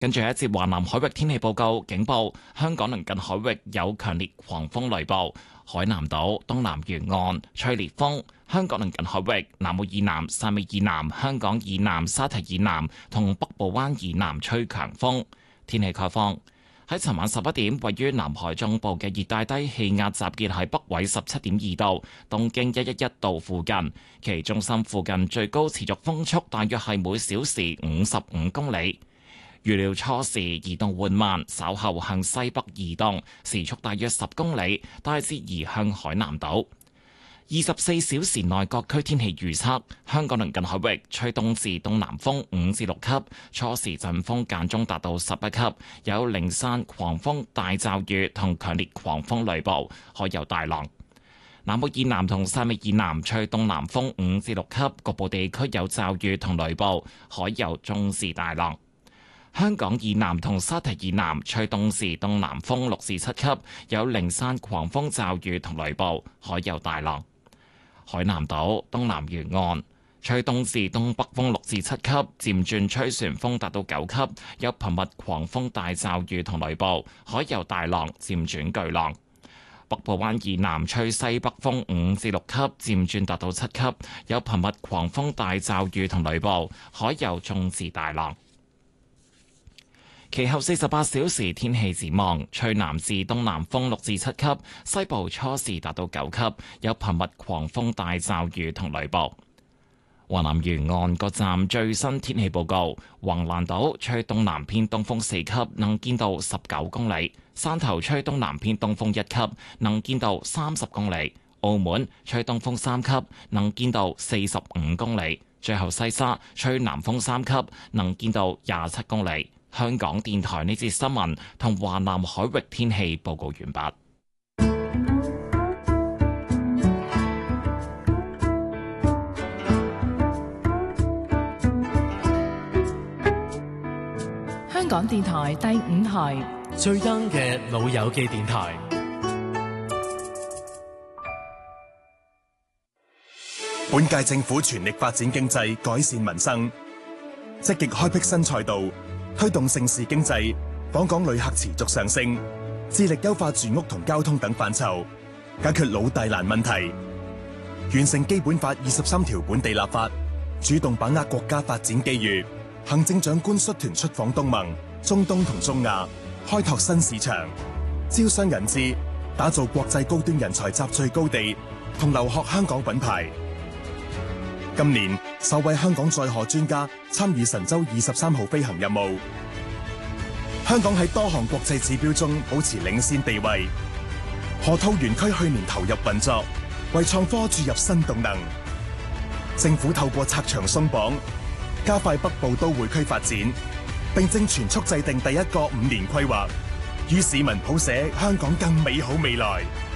跟住一節華南海域天氣報告，警報：香港鄰近海域有強烈狂風雷暴，海南島東南沿岸吹烈風。香港鄰近海域南澳以南、汕尾以南、香港以南、沙堤以南同北部灣以南吹強風。天氣概況：喺尋晚11點，位於南海中部嘅熱帶低氣壓集結喺北緯17.2度、東經111度附近，其中心附近最高持續風速大約係每小時55公里。預料初時移動緩慢，稍後向西北移動，時速大約10公里，大致移向海南島。24小時內各區天氣預測：香港鄰近海域吹東至東南風5至6級，初時陣風間中達到11級，有零散狂風大驟雨同強烈狂風雷暴，海有大浪。南澳以南同汕尾以南吹東南風5至6級，局部地區有驟雨同雷暴，海有中至大浪。香港以南同沙堤以南吹東至東南風6至7級，有零散狂風驟雨同雷暴，海有大浪。海南島東南沿岸吹東至東北風6至7級，漸轉吹旋風達到9級，有頻密狂風大驟雨同雷暴，海有大浪，漸轉巨浪。北部灣以南吹西北風5至6級，漸轉達到7級，有頻密狂風大驟雨同雷暴，海有中至大浪。其後48小時天氣展望：吹南至東南風6至7級，西部初時達到9級，有頻密狂風大驟雨同雷暴。華南沿岸各站最新天氣報告：橫瀾島吹東南偏東風4級，能見度19公里；汕頭吹東南偏東風1級，能見度30公里；澳門吹東風3級，能見度45公里；最後西沙吹南風3級，能見度27公里。香港電台呢節新聞同華南海域天氣報告完畢。 香港電台第5台最 young 嘅老友記電台。 本屆政府全力發展經濟，改善民生，積極開闢新賽道，推動盛事經濟，訪港旅客持續上升，致力優化住屋同交通等範疇，解決老大難問題，完成基本法23條本地立法，主動把握國家發展機遇。行政長官率團出訪東盟、中東同中亞，開拓新市場，招商引資，打造國際高端人才集聚高地同留學香港品牌。今年首位香港載荷專家參與神舟23號飛行任務，香港喺多項國際指標中保持領先地位。河套園區去年投入運作，為創科注入新動能。政府透過拆牆鬆綁，加快北部都會區發展，並正全速制定第一個5年規劃，與市民譜寫香港更美好未來。